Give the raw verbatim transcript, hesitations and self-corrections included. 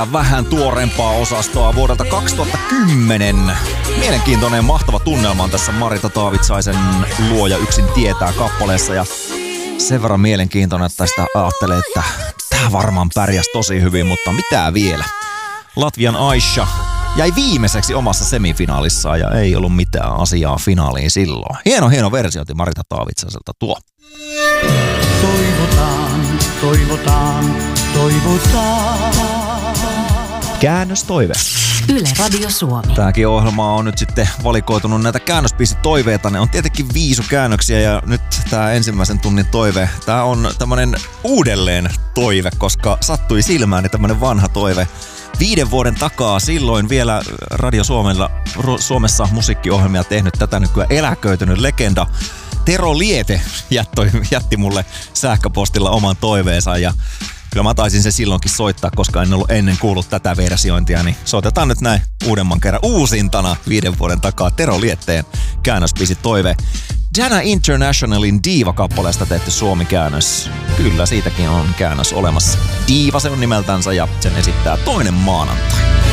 Vähän tuorempaa osastoa vuodelta kaksituhattakymmenen. Mielenkiintoinen mahtava tunnelma on tässä Marita Taavitsaisen Luoja yksin tietää kappaleessa. Ja sen verran mielenkiintoinen, että tästä ajattelee, että tää varmaan pärjäs tosi hyvin, mutta mitä vielä? Latvian Aisha jäi viimeiseksi omassa semifinaalissaan ja ei ollut mitään asiaa finaaliin silloin. Hieno, hieno versioti Marita Taavitsaiselta tuo. Toivotaan, toivotaan, toivotaan. Käännöstoive. Yle Radio Suomi. Tämäkin ohjelma on nyt sitten valikoitunut näitä käännöspiisitoiveita. Ne on tietenkin viisukäännöksiä ja nyt tämä ensimmäisen tunnin toive, tämä on tämmönen uudelleen toive, koska sattui silmääni tämmönen vanha toive. Viiden vuoden takaa silloin vielä Radio Suomella, Suomessa musiikkiohjelmia tehnyt tätä nykyään eläköitynyt legenda Tero Liete jätti, jätti mulle sähköpostilla oman toiveensa ja kyllä mä taisin se silloinkin soittaa, koska en ollut ennen kuullut tätä versiointia, niin soitetaan nyt näin uudemman kerran uusintana viiden vuoden takaa Tero Lietteen käännöspiisi toive. Dana Internationalin Diva-kappaleesta tehty suomikäännös. Kyllä, siitäkin on käännös olemassa. Diva se on nimeltänsä ja sen esittää Toinen maanantai.